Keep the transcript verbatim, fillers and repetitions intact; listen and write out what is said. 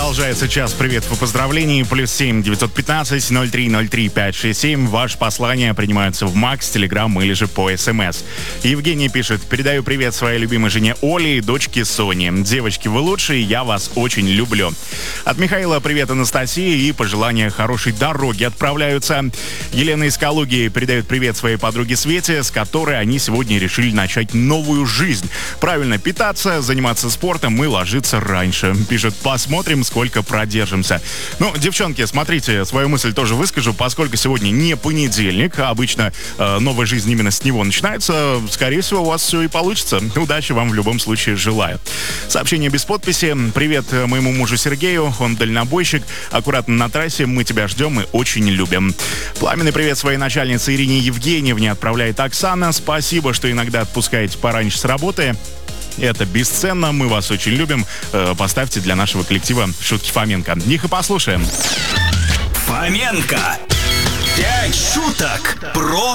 Продолжается час приветов и поздравлений. Плюс семь девятьсот пятнадцать ноль три ноль три пять шесть семь. Ваши послания принимаются в Макс, Телеграм или же по СМС. Евгений пишет: передаю привет своей любимой жене Оле и дочке Соне. Девочки, вы лучшие, я вас очень люблю. От Михаила привет Анастасии и пожелания хорошей дороги отправляются. Елена из Калуги передает привет своей подруге Свете, с которой они сегодня решили начать новую жизнь. Правильно питаться, заниматься спортом и ложиться раньше. Пишет: посмотрим, сколько продержимся. Ну, девчонки, смотрите, свою мысль тоже выскажу, поскольку сегодня не понедельник, а обычно э, новая жизнь именно с него начинается. Скорее всего, у вас все и получится. Удачи вам в любом случае желаю. Сообщение без подписи. Привет моему мужу Сергею, он дальнобойщик. Аккуратно на трассе, мы тебя ждем и очень любим. Пламенный привет своей начальнице Ирине Евгеньевне отправляет Оксана. Спасибо, что иногда отпускаете пораньше с работы. Это бесценно, мы вас очень любим. Поставьте для нашего коллектива шутки Фоменко. Их и послушаем. Фоменко. Пять шуток про...